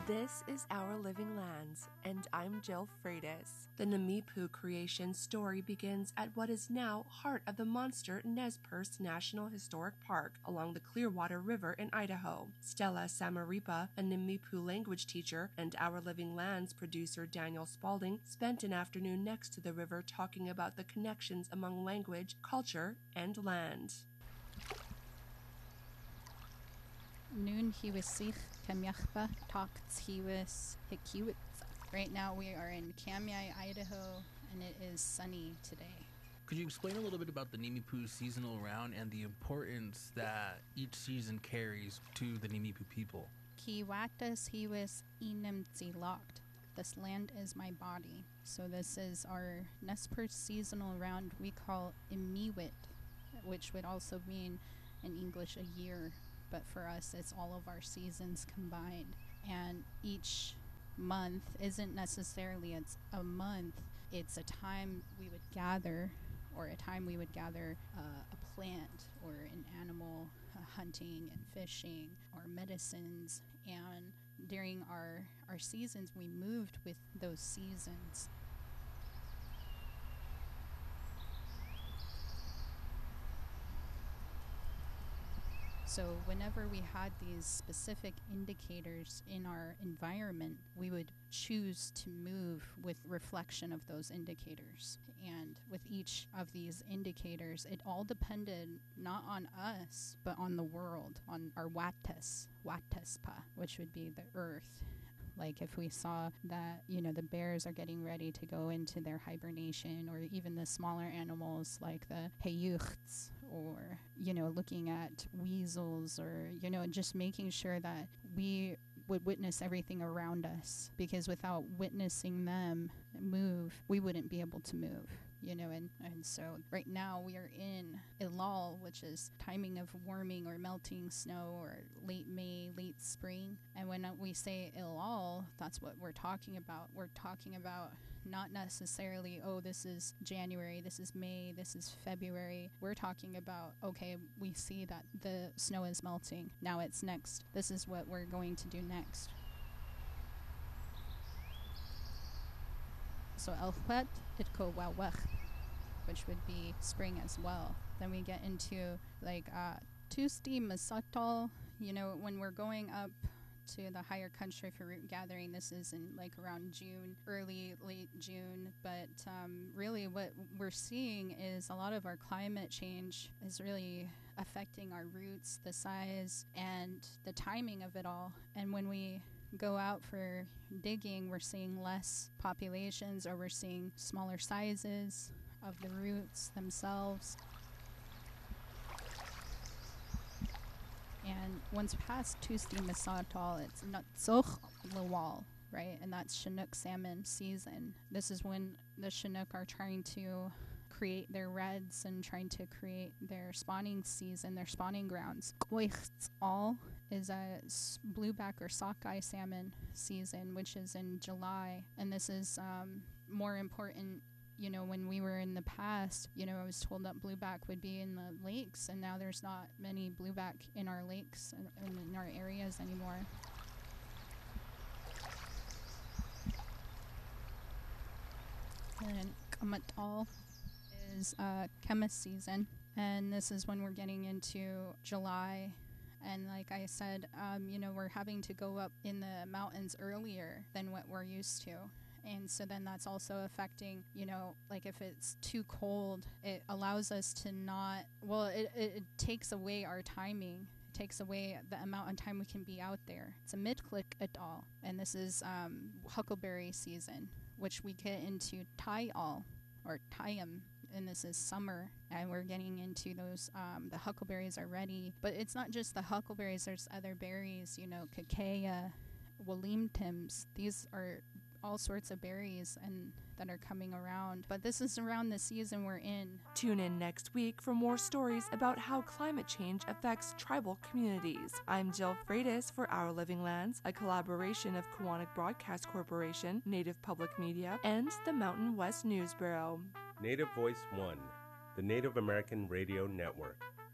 This is Our Living Lands, and I'm Jill Freitas. The Namipu creation story begins at what is now heart of the monster Nez Perce National Historic Park along the Clearwater River in Idaho. Stella Samaripa, a Namipu language teacher, and Our Living Lands producer Daniel Spalding spent an afternoon next to the river talking about the connections among language, culture, and land. Noon hiwisich kamyachba talks hiwis hikiwitz. Right now we are in Kamiah, Idaho, and it is sunny today. Could you explain a little bit about the Namipu seasonal round and the importance that each season carries to the Namipu people? Kiwatas hiwis inemtzi locked. This land is my body. So this is our Nez Perce seasonal round we call imiwit, which would also mean in English a year. But for us, it's all of our seasons combined. And each month isn't necessarily a month. It's a time we would gather, or a time we would gather a plant or an animal, hunting and fishing, or medicines. And during our seasons, we moved with those seasons. So whenever we had these specific indicators in our environment, we would choose to move with reflection of those indicators. And with each of these indicators, it all depended not on us, but on the world, on our Wataspa, which would be the earth. Like if we saw that, the bears are getting ready to go into their hibernation, or even the smaller animals like the heyuchts, or, looking at weasels, or, just making sure that we would witness everything around us, because without witnessing them move, we wouldn't be able to move. And so right now we are in Ilal, which is timing of warming or melting snow, or late May, late spring. And when we say Ilal, that's what we're talking about. We're talking about not necessarily, this is January, this is May, this is February. We're talking about, okay, we see that the snow is melting. Now it's next. This is what we're going to do next. So Elchwet Itko Wawech, which would be spring as well. Then we get into Tusti Masatol, when we're going up to the higher country for root gathering. This is in around June, late June. But really what we're seeing is a lot of our climate change is really affecting our roots, the size, and the timing of it all. And when we go out for digging, we're seeing less populations, or we're seeing smaller sizes of the roots themselves. And once past Tusti Masatol, it's Natsoch Lawal, right? And that's Chinook salmon season. This is when the Chinook are trying to create their reds and trying to create their spawning season, their spawning grounds. All is a blueback or sockeye salmon season, which is in July. And this is more important, when we were in the past, I was told that blueback would be in the lakes, and now there's not many blueback in our lakes and in our areas anymore. And Kamatal is chemist season, and this is when we're getting into July. And like I said, we're having to go up in the mountains earlier than what we're used to. And so then that's also affecting, if it's too cold, it allows us to not, it takes away our timing. It takes away the amount of time we can be out there. It's a mid-click at all. And this is huckleberry season, which we get into Tayal or Tayam. And this is summer, and we're getting into those, the huckleberries are ready. But it's not just the huckleberries, there's other berries, cacao, Williamtons. These are all sorts of berries and that are coming around. But this is around the season we're in. Tune in next week for more stories about how climate change affects tribal communities. I'm Jill Freitas for Our Living Lands, a collaboration of Kiwanis Broadcast Corporation, Native Public Media, and the Mountain West News Bureau. Native Voice One, the Native American Radio Network.